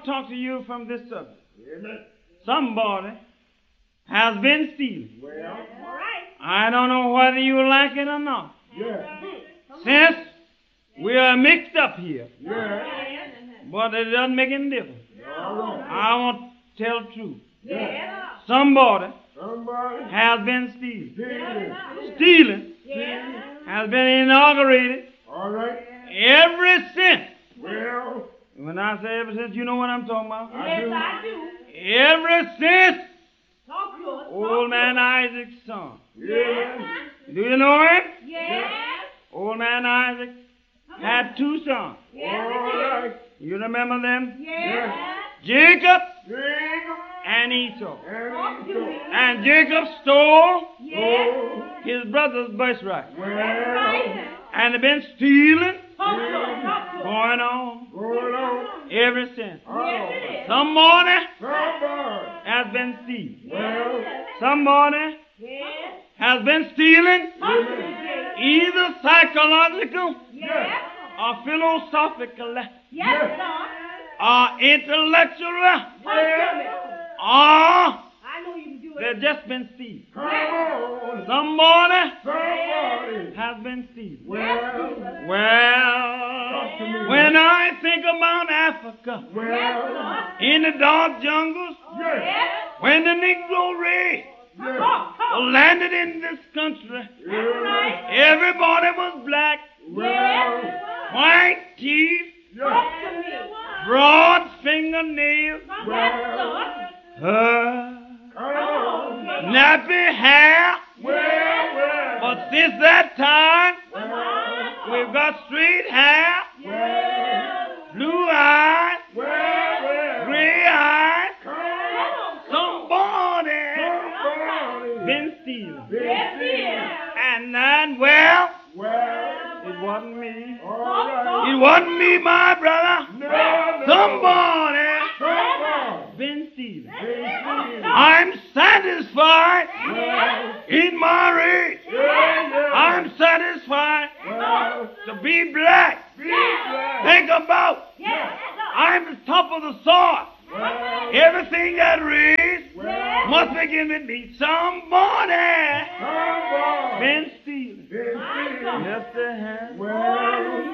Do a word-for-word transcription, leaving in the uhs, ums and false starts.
want to talk to you from this subject. Amen. Somebody has been stealing. Well, all right. I don't know whether you like it or not. Yeah. Since we are mixed up here. Yeah. But it doesn't make any difference. Right. I want to tell the truth. Yeah. Somebody, Somebody has been stealing. Stealing. Stealing yeah. has been inaugurated. All right. Ever since. Well. When I say ever since, you know what I'm talking about? Yes, I do. I do. Ever since. Talk to us. Old man Isaac's son. Yes. Do you know him? Yes. Old man Isaac had two sons. Yes. All right. You remember them? Yes. Jacob, Jacob and Esau. And, Esau. And Jacob stole yes. his brother's birthright. Well. And they've been stealing. Yes. Going on. Going on. Ever since. Yes. Somebody has been stealing. Well. Somebody yes. has been stealing. Yes. Either psychological yes. or philosophical. Yes, Lord. Or intellectual. Yes. Or I know you can do it. They've just been stealing. Yes. Somebody, Somebody has been stealing. Well, well when I think about Africa, well, in the dark jungles, yes. when the Negro race yes. landed in this country, yes. everybody was black, well, white teeth, yes. broad fingernails, well, uh, nappy hair. Well, well. But since that time, well, we've got straight hair, well, blue eyes, well, well. gray eyes. Somebody, Somebody been stealing. Been stealing. And then, well, well, it wasn't me. Right. It wasn't me, my brother. No, no. Somebody, Somebody been stealing. Been stealing. I'm satisfied well, in my race. Yeah, yeah. I'm satisfied well, to be black. Be black. Think about yeah. I'm the top of the sword. Well, everything that raised well, must begin with me. Somebody, Somebody been stealing. Been stealing. Yes, they have. Well,